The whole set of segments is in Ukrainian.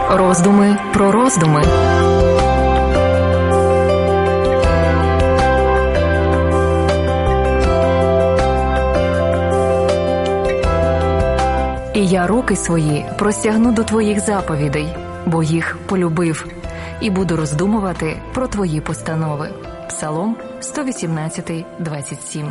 Роздуми про роздуми. І я руки свої простягну до твоїх заповідей, бо їх полюбив, і буду роздумувати про твої постанови. Псалом 118, 27.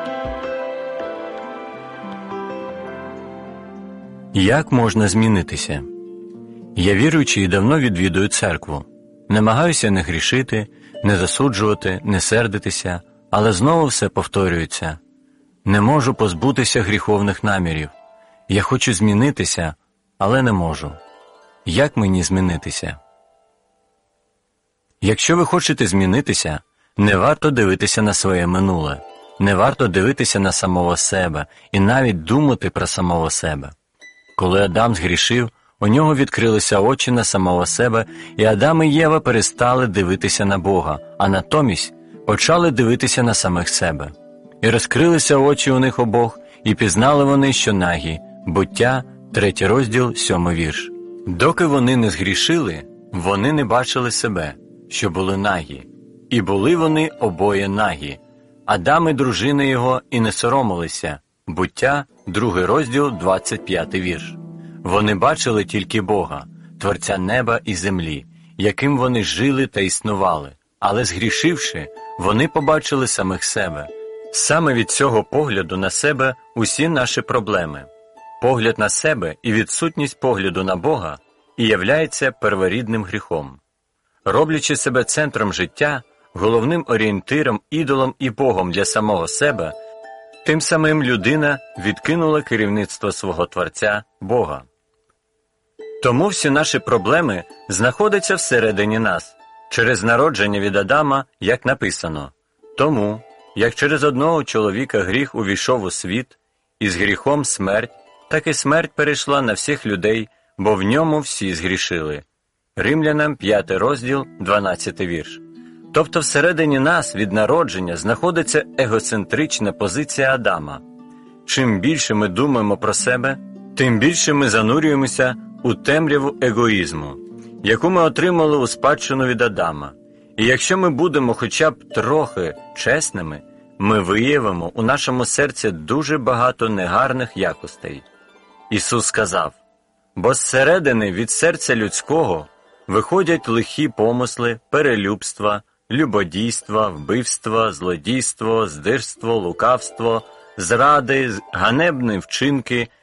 Як можна змінитися? Я віруючий і давно відвідую церкву. Намагаюся не грішити, не засуджувати, не сердитися, але знову все повторюється. Не можу позбутися гріховних намірів. Я хочу змінитися, але не можу. Як мені змінитися? Якщо ви хочете змінитися, не варто дивитися на своє минуле, не варто дивитися на самого себе і навіть думати про самого себе. Коли Адам згрішив, у нього відкрилися очі на самого себе, і Адам і Єва перестали дивитися на Бога, а натомість почали дивитися на самих себе. І розкрилися очі у них обох, і пізнали вони, що нагі. Буття, 3 розділ, 7 вірш. Доки вони не згрішили, вони не бачили себе, що були нагі. І були вони обоє нагі. Адам і дружина його і не соромилися. Буття, 2 розділ, 25 вірш. Вони бачили тільки Бога, Творця неба і землі, яким вони жили та існували. Але згрішивши, вони побачили самих себе. Саме від цього погляду на себе усі наші проблеми. Погляд на себе і відсутність погляду на Бога і являється перворідним гріхом. Роблячи себе центром життя, головним орієнтиром, ідолом і Богом для самого себе, тим самим людина відкинула керівництво свого Творця Бога. Тому всі наші проблеми знаходяться всередині нас, через народження від Адама, як написано. Тому, як через одного чоловіка гріх увійшов у світ, і з гріхом смерть, так і смерть перейшла на всіх людей, бо в ньому всі згрішили. Римлянам 5 розділ, 12 вірш. Тобто всередині нас від народження знаходиться егоцентрична позиція Адама. Чим більше ми думаємо про себе, тим більше ми занурюємося у темряву егоїзму, яку ми отримали у спадщину від Адама. І якщо ми будемо хоча б трохи чесними, ми виявимо у нашому серці дуже багато негарних якостей. Ісус сказав: «Бо зсередини від серця людського виходять лихі помисли, перелюбства, любодійства, вбивства, злодійство, здирство, лукавство, зради, ганебні вчинки,